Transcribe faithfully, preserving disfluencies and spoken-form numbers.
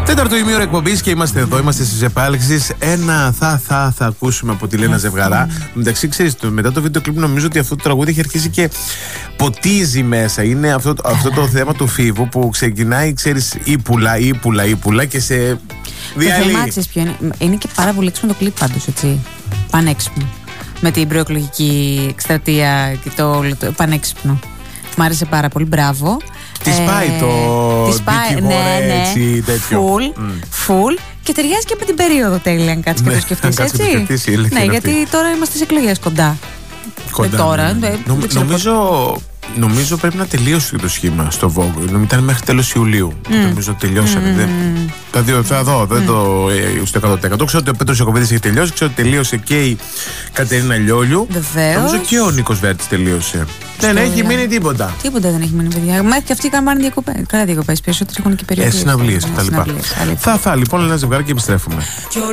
Τέταρτο ημίωρο εκπομπής και είμαστε εδώ, είμαστε στις επάλξεις. Ένα θα, θα, θα ακούσουμε από τη Λένα Ζευγαρά. Μεταξύ, ξέρεις, μετά το βίντεο κλιπ νομίζω ότι αυτό το τραγούδι έχει αρχίσει και ποτίζει μέσα. Είναι αυτό, αυτό το θέμα του φίβου που ξεκινάει, ξέρεις, ύπουλα, ύπουλα, ύπουλα και σε διαλύει. Το θέμα της ποιο είναι, είναι και πάρα πολύ έξυπνο το κλιπ πάντως, έτσι. Πανέξυπνο. Με την προεκλογική εκστρατεία και το, το πανέξυπνο. Μ' άρεσε πάρα πολύ, μπράβο. Τη πάει ε, το δικηγόρο, ναι, ναι, έτσι, τέτοιο. Full, mm. full και ταιριάζει και με την περίοδο τέλεια, αν κάτσεις και το σκεφτείς, έτσι. Ναι, γιατί τώρα είμαστε σε εκλογές κοντά. Κοντά. Ε, τώρα, ναι. ε, Νομ, νομίζω, νομίζω πρέπει να τελείωσε το σχήμα στο Vogue. Ήταν μέχρι τέλος Ιουλίου. Mm. Νομίζω τελειώσανε. Mm. Δεν, τα δύο θα δω, δεν mm. το ε, στο εκατό τοις εκατό. Ξέρω ότι ο Πέτρος Ιακωβίδης έχει τελειώσει. Ξέρω ότι τελείωσε και η Κατερίνα Λιόλιου. Βεβαίως. Νομίζω και ο Νίκος Βέρτης τελείωσε. Δεν έχει μείνει τίποτα. Τίποτα δεν έχει μείνει, παιδιά. Μέχρι και αυτοί κάνουν διακοπές. Καλά διακοπές. Περισσότεροι έχουν και περιοχές. Ε, συναυλίες κτλ. Θα, θα λοιπόν ένα ζευγάρι και επιστρέφουμε.